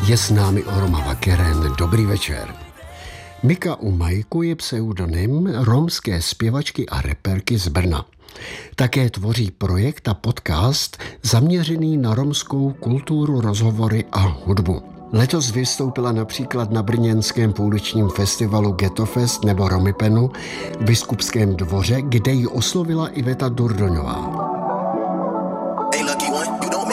Je s námi Oroma Keren. Dobrý večer. Mika Umajku je pseudonym romské zpěvačky a reperky z Brna. Také tvoří projekt a podcast zaměřený na romskou kulturu, rozhovory a hudbu. Letos vystoupila například na brněnském pouličním festivalu Ghetto Fest nebo Romipenu v Biskupském dvoře, kde ji oslovila Iveta Durdoňová.